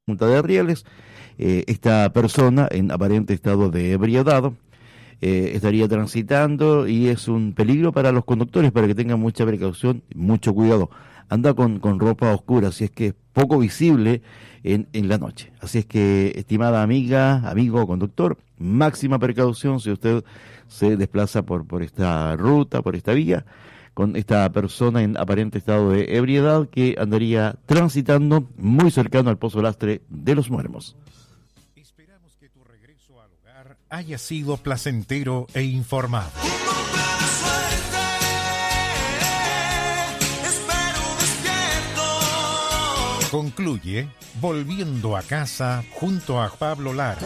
Punta de Rieles. Esta persona en aparente estado de ebriedad estaría transitando y es un peligro para los conductores, para que tengan mucha precaución, mucho cuidado. Anda con ropa oscura, así es que es poco visible en la noche. Así es que, estimada amiga, amigo conductor, máxima precaución si usted se desplaza por esta ruta, por esta vía, con esta persona en aparente estado de ebriedad que andaría transitando muy cercano al Pozo Lastre de Los Muermos. Esperamos que tu regreso al hogar haya sido placentero e informado. Concluye Volviendo a casa junto a Pablo Lara.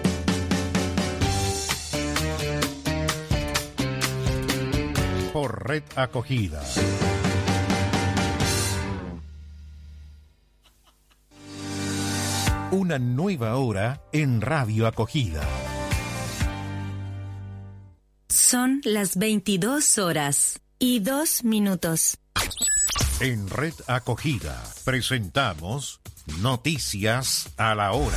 Por Red Acogida. Una nueva hora en Radio Acogida. Son las 22:02. En Red Acogida presentamos Noticias a la Hora.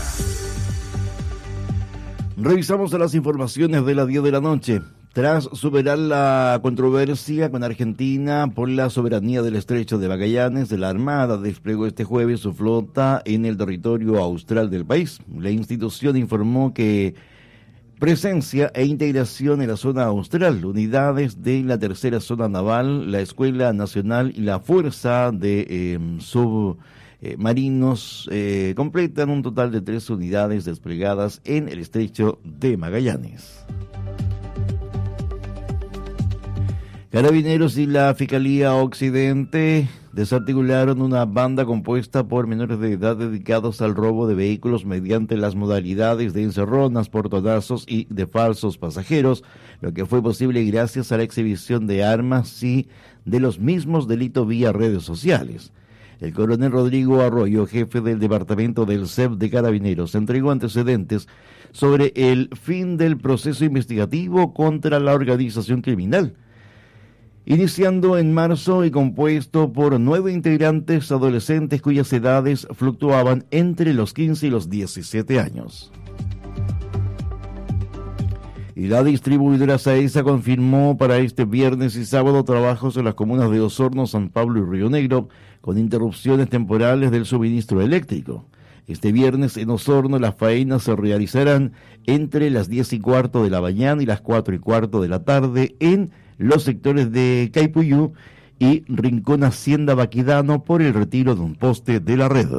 Revisamos las informaciones de las 10 de la noche. Tras superar la controversia con Argentina por la soberanía del Estrecho de Magallanes, la Armada desplegó este jueves su flota en el territorio austral del país. La institución informó que presencia e integración en la zona austral, unidades de la tercera zona naval, la Escuela Nacional y la Fuerza de Submarinos completan un total de 3 unidades desplegadas en el Estrecho de Magallanes. Carabineros y la Fiscalía Occidente desarticularon una banda compuesta por menores de edad dedicados al robo de vehículos mediante las modalidades de encerronas, portonazos y de falsos pasajeros, lo que fue posible gracias a la exhibición de armas y de los mismos delitos vía redes sociales. El coronel Rodrigo Arroyo, jefe del departamento del CEP de Carabineros, entregó antecedentes sobre el fin del proceso investigativo contra la organización criminal, iniciando en marzo y compuesto por 9 integrantes adolescentes cuyas edades fluctuaban entre los 15 y los 17 años. Y la distribuidora Saesa confirmó para este viernes y sábado trabajos en las comunas de Osorno, San Pablo y Río Negro, con interrupciones temporales del suministro eléctrico. Este viernes en Osorno las faenas se realizarán entre las 10:15 de la mañana y las 4:15 de la tarde en los sectores de Caipuyú y Rincón Hacienda Baquedano por el retiro de un poste de la red.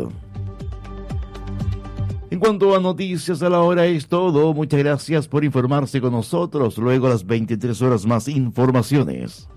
En cuanto a noticias a la hora es todo. Muchas gracias por informarse con nosotros. Luego a las 23 horas más informaciones.